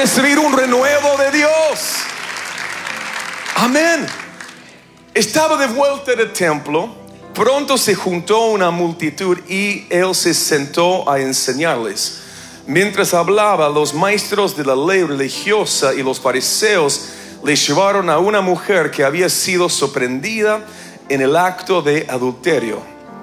recibir un renuevo de Dios. Amén. Estaba de vuelta del templo. Pronto se juntó una multitud y él se sentó a enseñarles. Mientras hablaba, los maestros de la ley religiosa y los fariseos le llevaron a una mujer que había sido sorprendida en el acto de adulterio.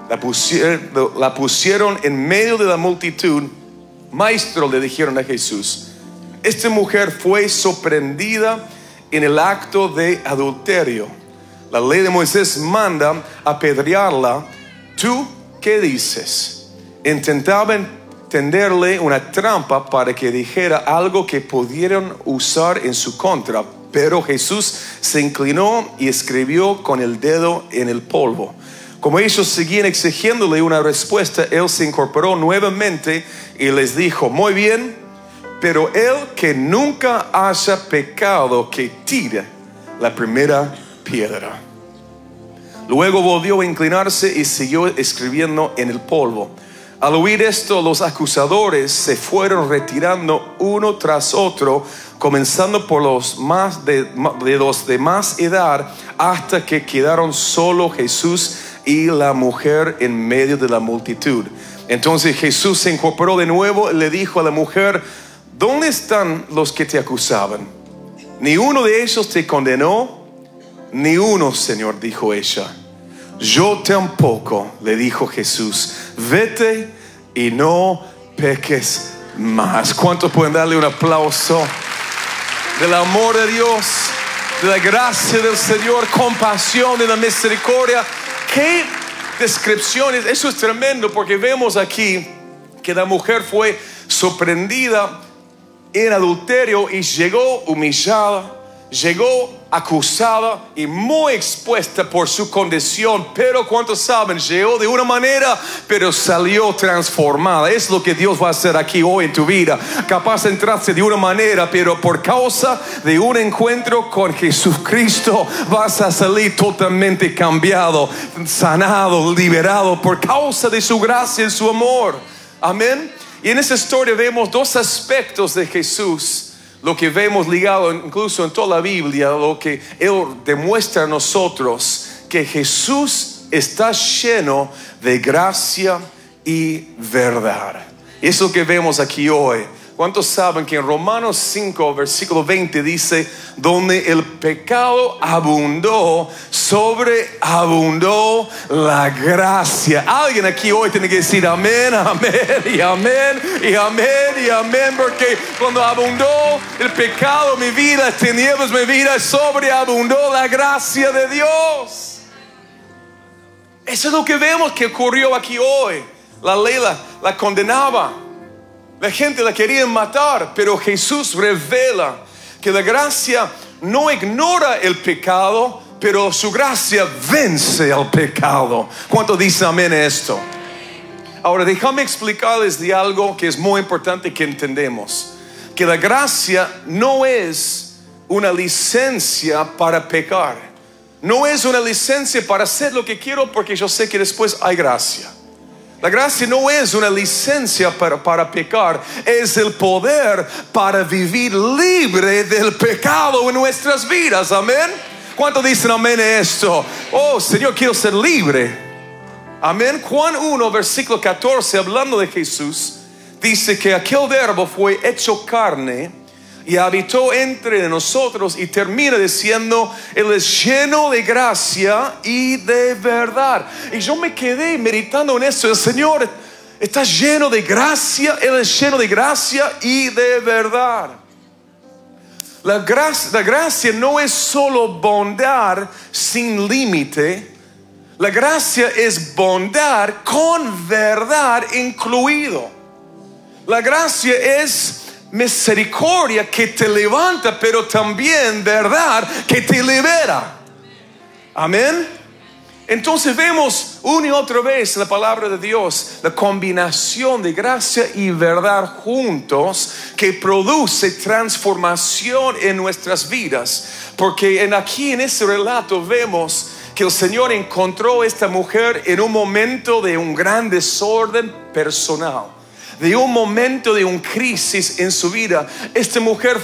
La pusieron en medio de la multitud. Maestro, le dijeron a Jesús, esta mujer fue sorprendida en el acto de adulterio. La ley de Moisés manda apedrearla. ¿Tú qué dices? Intentaban tenderle una trampa para que dijera algo que pudieran usar en su contra. Pero Jesús se inclinó y escribió con el dedo en el polvo. Como ellos seguían exigiéndole una respuesta, él se incorporó nuevamente y les dijo, muy bien, pero el que nunca haya pecado, que tire la primera piedra. Luego volvió a inclinarse y siguió escribiendo en el polvo. Al oír esto, los acusadores se fueron retirando uno tras otro, comenzando por los de más edad, hasta que quedaron solo Jesús y la mujer en medio de la multitud. Entonces Jesús se incorporó de nuevo y le dijo a la mujer, ¿dónde están los que te acusaban? ¿Ni uno de ellos te condenó? Ni uno, Señor, dijo ella. Yo tampoco, le dijo Jesús. Vete y no peques más. ¿Cuántos pueden darle un aplauso del amor de Dios, de la gracia del Señor, compasión, de la misericordia? ¿Qué descripciones? Eso es tremendo, porque vemos aquí que la mujer fue sorprendida en adulterio y llegó humillada, llegó acusada y muy expuesta por su condición. Pero ¿cuántos saben? Llegó de una manera, pero salió transformada. Es lo que Dios va a hacer aquí hoy en tu vida. Capaz entraste de una manera, pero por causa de un encuentro con Jesucristo vas a salir totalmente cambiado, sanado, liberado por causa de su gracia y su amor. Amén. Y en esta historia vemos dos aspectos de Jesús. Lo que vemos ligado incluso en toda la Biblia, lo que Él demuestra a nosotros, que Jesús está lleno de gracia y verdad. Eso que vemos aquí hoy. ¿Cuántos saben que en Romanos 5, versículo 20 dice, donde el pecado abundó, sobreabundó la gracia? Alguien aquí hoy tiene que decir amén, amén y amén y amén y amén, porque cuando abundó el pecado en mi vida, tinieblas en mi vida, sobreabundó la gracia de Dios. Eso es lo que vemos que ocurrió aquí hoy. La ley la condenaba. La gente la quería matar, pero Jesús revela que la gracia no ignora el pecado, pero su gracia vence al pecado. ¿Cuánto dice amén a esto? Ahora déjame explicarles de algo que es muy importante que entendemos. Que la gracia no es una licencia para pecar. No es una licencia para hacer lo que quiero porque yo sé que después hay gracia. La gracia no es una licencia para pecar, es el poder para vivir libre del pecado en nuestras vidas. Amén. ¿Cuántos dicen amén a esto? Oh, Señor, quiero ser libre. Amén. Juan 1, versículo 14, hablando de Jesús, dice que aquel verbo fue hecho carne y habitó entre nosotros, y termina diciendo, Él es lleno de gracia y de verdad. Y yo me quedé meditando en eso. El Señor está lleno de gracia, Él es lleno de gracia y de verdad. La gracia no es solo bondad sin límite. La gracia es bondad con verdad incluido. La gracia es misericordia que te levanta, pero también verdad que te libera. Amén. Entonces vemos una y otra vez en la palabra de Dios la combinación de gracia y verdad juntos, que produce transformación en nuestras vidas. Porque aquí en este relato vemos que el Señor encontró a esta mujer en un momento de un gran desorden personal, de un momento de un crisis en su vida. Esta mujer